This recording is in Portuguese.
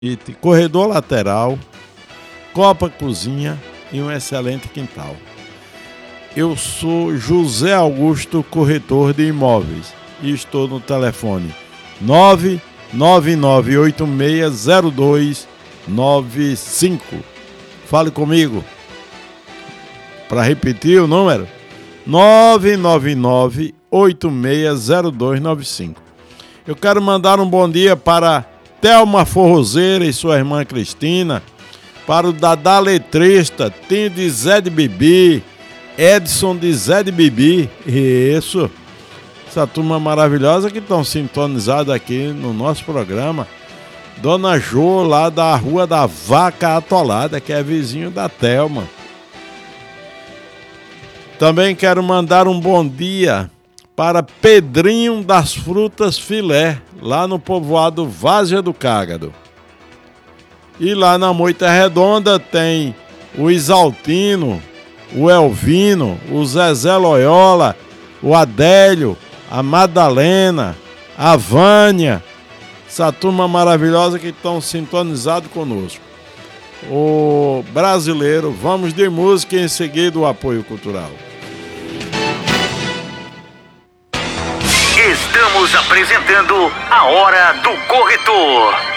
corredor lateral, copa cozinha e um excelente quintal. Eu sou José Augusto, corretor de imóveis, e estou no telefone 999860295. Fale comigo. Para repetir o número, 999860295. Eu quero mandar um bom dia para Thelma Forrozeira e sua irmã Cristina, para o Dadá Letrista, Tim de Zé de Bibi, Edson de Zé de Bibi, isso, essa turma maravilhosa que estão sintonizados aqui no nosso programa. Dona Jô, lá da Rua da Vaca Atolada, que é vizinho da Thelma. Também quero mandar um bom dia para Pedrinho das Frutas Filé, lá no povoado Várzea do Cágado. E lá na Moita Redonda tem o Isaltino, o Elvino, o Zezé Loyola, o Adélio, a Madalena, a Vânia, essa turma maravilhosa que estão sintonizados conosco. O brasileiro, vamos de música e em seguida o apoio cultural. Estamos apresentando a Hora do Corretor.